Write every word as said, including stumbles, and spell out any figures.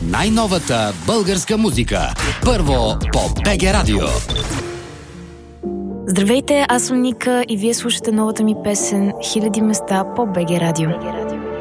най-новата българска музика. Първо по БГ Радио. Здравейте, аз съм Ника и вие слушате новата ми песен «Хиляди места» по БГ Радио.